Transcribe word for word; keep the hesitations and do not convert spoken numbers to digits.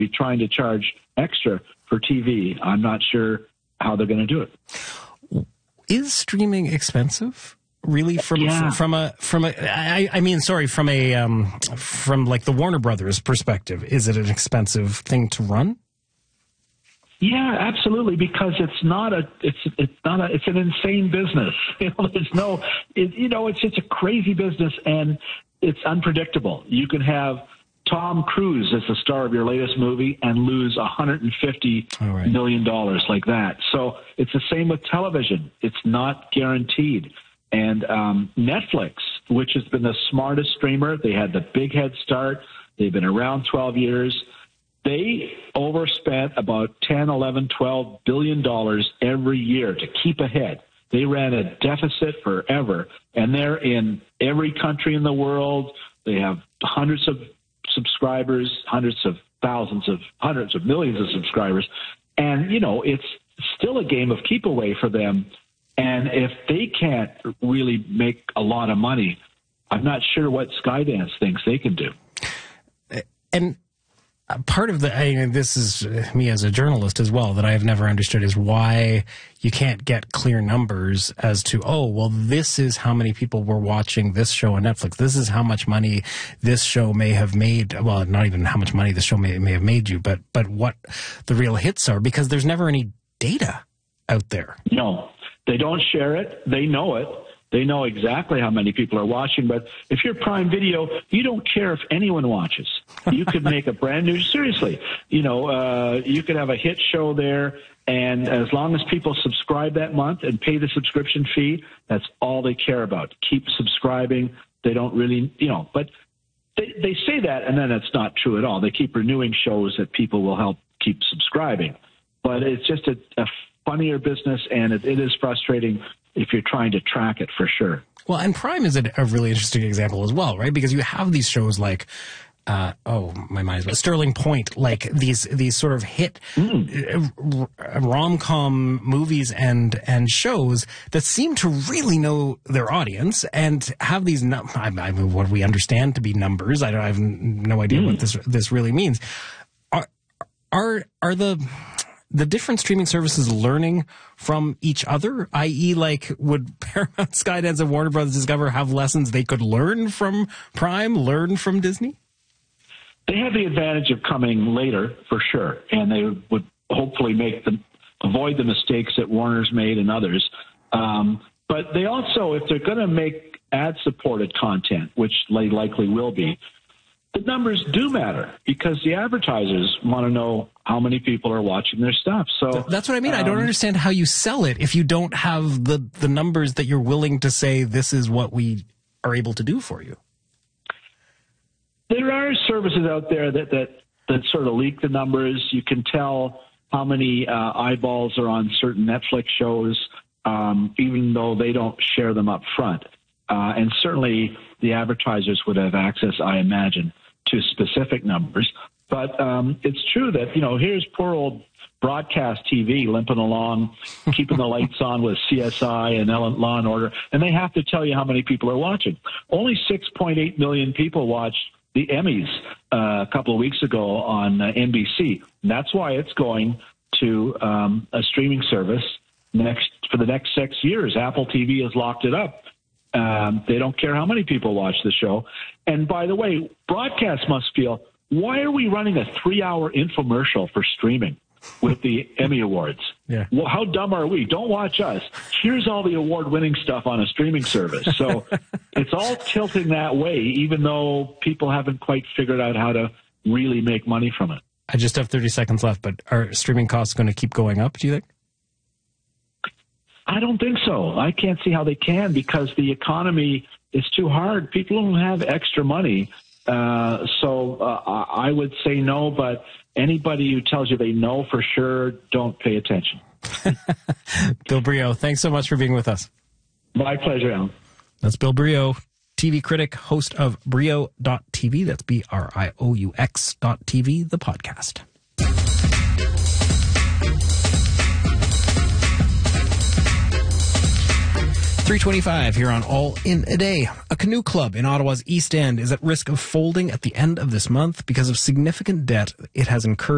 be trying to charge extra for T V. I'm not sure how they're going to do it. Is streaming expensive? Really, from yeah. from a from a I, I mean, sorry, from a um, from like the Warner Brothers perspective, is it an expensive thing to run? Yeah, absolutely, because it's not a it's it's not a it's an insane business. You know, there's no it, you know, it's just a crazy business, and it's unpredictable. You can have Tom Cruise as the star of your latest movie and lose one hundred fifty right. million dollars like that. So it's the same with television. It's not guaranteed. And um, Netflix, which has been the smartest streamer, they had the big head start. They've been around twelve years. They overspent about ten, eleven, twelve billion dollars every year to keep ahead. They ran a deficit forever, and they're in every country in the world. They have hundreds of subscribers, hundreds of thousands of, hundreds of millions of subscribers. And, you know, it's still a game of keep away for them. And if they can't really make a lot of money, I'm not sure what Skydance thinks they can do. And part of the, I mean, this is me as a journalist as well, that I have never understood is why you can't get clear numbers as to, oh, well, this is how many people were watching this show on Netflix. This is how much money this show may have made. Well, not even how much money the show may, may have made you, but, but what the real hits are, because there's never any data out there. No. They don't share it. They know it. They know exactly how many people are watching. But if you're Prime Video, you don't care if anyone watches. You could make a brand new, seriously, you know, uh, you could have a hit show there. And as long as people subscribe that month and pay the subscription fee, that's all they care about. Keep subscribing. They don't really, you know, but they, they say that, and then it's not true at all. They keep renewing shows that people will help keep subscribing. But it's just a, a funnier business, and it, it is frustrating if you're trying to track it, for sure. Well, and Prime is a, a really interesting example as well, right? Because you have these shows like, uh, oh, my mind is Sterling Point, like these these sort of hit mm. rom-com movies and and shows that seem to really know their audience and have these. Num- I, I mean, what we understand to be numbers. I, don't, I have no idea mm. what this this really means. Are are are the the different streaming services learning from each other, that is, like, would Paramount, Skydance, and Warner Brothers Discover have lessons they could learn from Prime, learn from Disney? They have the advantage of coming later, for sure, and they would hopefully make them avoid the mistakes that Warner's made and others. Um, but they also, if they're going to make ad-supported content, which they likely will be, the numbers do matter because the advertisers want to know how many people are watching their stuff. So that's what I mean. Um, I don't understand how you sell it if you don't have the, the numbers that you're willing to say this is what we are able to do for you. There are services out there that, that, that sort of leak the numbers. You can tell how many uh, eyeballs are on certain Netflix shows, um, even though they don't share them up front. Uh, and certainly the advertisers would have access, I imagine, to specific numbers. But um, it's true that, you know, here's poor old broadcast T V limping along, keeping the lights on with C S I and Law and Order, and they have to tell you how many people are watching. Only six point eight million people watched the Emmys uh, a couple of weeks ago on uh, N B C. And that's why it's going to um, a streaming service next for the next six years. Apple T V has locked it up. Um, they don't care how many people watch the show. And by the way, broadcast must feel, why are we running a three-hour infomercial for streaming with the Emmy Awards? Yeah. Well, how dumb are we? Don't watch us. Here's all the award-winning stuff on a streaming service. So it's all tilting that way, even though people haven't quite figured out how to really make money from it. I just have thirty seconds left, but are streaming costs going to keep going up, do you think? I don't think so. I can't see how they can because the economy is too hard. People don't have extra money. Uh, so uh, I would say no, but anybody who tells you they know for sure, don't pay attention. Bill Brioux, thanks so much for being with us. My pleasure, Alan. That's Bill Brioux, T V critic, host of Brio dot T V. That's B R I O U X dot T V, the podcast. three twenty-five here on All in a Day. A canoe club in Ottawa's East End is at risk of folding at the end of this month because of significant debt it has incurred